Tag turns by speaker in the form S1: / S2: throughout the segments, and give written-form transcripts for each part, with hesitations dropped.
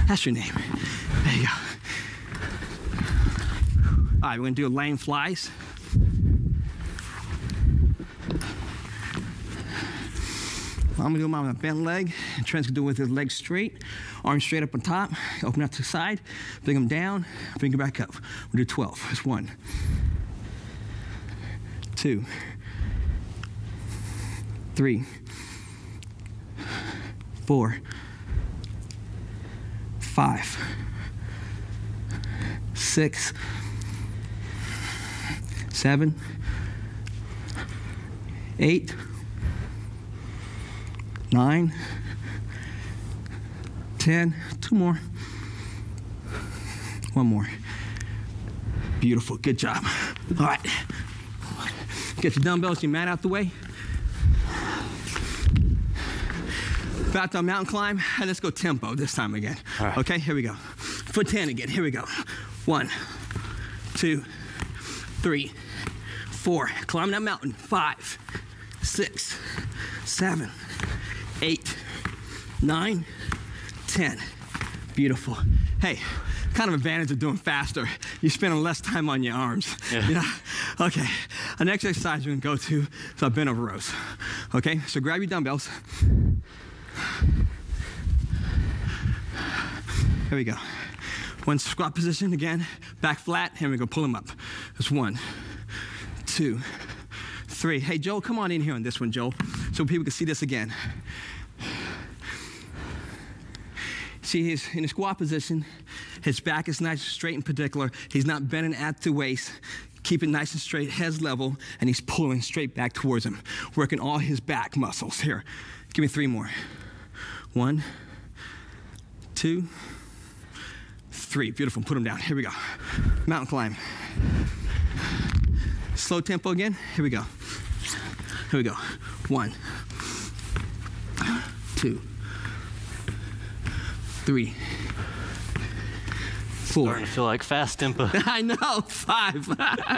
S1: That's your name. There you go. All right, we're gonna do lane flies. I'm gonna do mine with a bent leg, and Trent's gonna do it with his legs straight, arms straight up on top, open up to the side, bring them down, bring them back up. We'll do 12. That's 1, 2, 3, 4, 5, 6, 7, 8, 9, 10, 2 more, 1 more. Beautiful, good job. All right, get your dumbbells, your mat out the way. Back to our mountain climb, and let's go tempo this time again.
S2: All right.
S1: Okay, here we go. For 10 again, here we go. 1, 2, 3, 4, climb that mountain. 5, 6, 7, 8, 9, 10. Beautiful. Hey, kind of advantage of doing faster. You're spending less time on your arms.
S2: Yeah.
S1: You know? Okay, our next exercise we're gonna go to is our bent over rows. Okay, so grab your dumbbells. Here we go. 1 squat position again, back flat, and we're gonna pull them up. That's 1, 2, 3. Hey, Joel, come on in here on this one, Joel, so people can see this again. See, he's in a squat position. His back is nice and straight in particular. He's not bending at the waist. Keep it nice and straight, head's level, and he's pulling straight back towards him, working all his back muscles. Here, give me 3 more. 1, 2, 3. Beautiful, put him down. Here we go. Mountain climb. Slow tempo again. Here we go. Here we go. 1, 2, 3, 4.
S2: Starting to feel like fast tempo.
S1: I know. 5,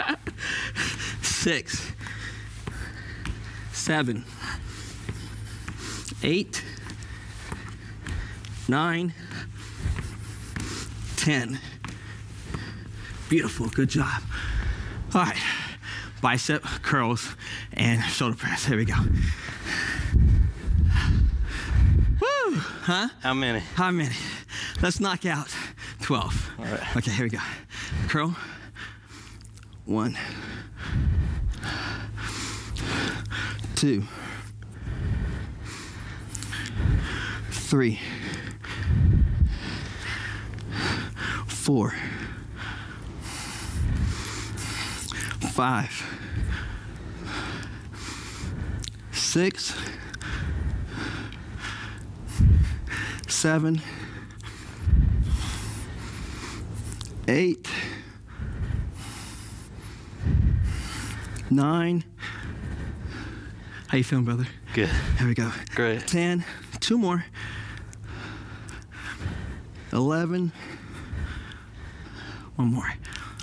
S1: 6, 7, 8, 9, 10. Beautiful, good job. All right, bicep curls and shoulder press. Here we go. Woo, huh?
S2: How many?
S1: How many? Let's knock out 12.
S2: All right.
S1: Okay, here we go. Curl. 1, 2, 3, 4, 5, 6, 7, 8, 9. How you feeling, brother?
S2: Good.
S1: Here we go.
S2: Great.
S1: 10. 2 more. 11. 1 more.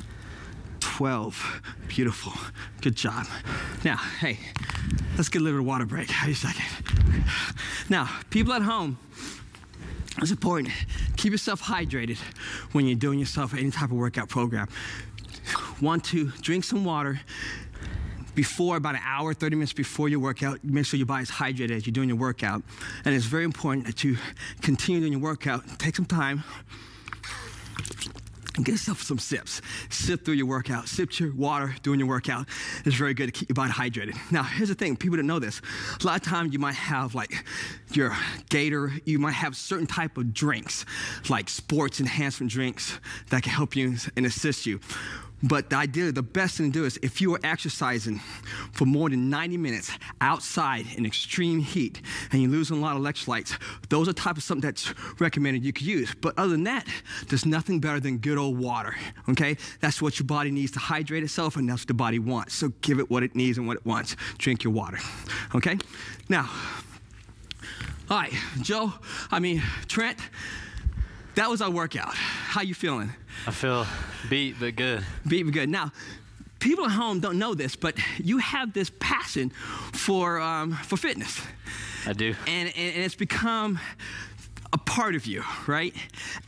S1: 12. Beautiful. Good job. Now, hey, let's get a little water break. Wait a second. Now, people at home, it's important. Keep yourself hydrated when you're doing yourself any type of workout program. Want to drink some water before, about an hour, 30 minutes before your workout. Make sure your body's hydrated as you're doing your workout. And it's very important that you continue doing your workout. Take some time and get yourself some sips. Sip through your workout. Sip your water during your workout. It's very good to keep your body hydrated. Now, here's the thing. People don't know this. A lot of times you might have like your Gator. You might have certain type of drinks, like sports enhancement drinks that can help you and assist you. But the idea, the best thing to do is if you are exercising for more than 90 minutes outside in extreme heat and you're losing a lot of electrolytes, those are type of something that's recommended you could use. But other than that, there's nothing better than good old water, okay? That's what your body needs to hydrate itself, and that's what the body wants. So give it what it needs and what it wants. Drink your water, okay? Now, all right, Trent, that was our workout. How you feeling?
S2: I feel beat, but good.
S1: Beat, but good. Now, people at home don't know this, but you have this passion for fitness.
S2: I do.
S1: And it's become a part of you, right?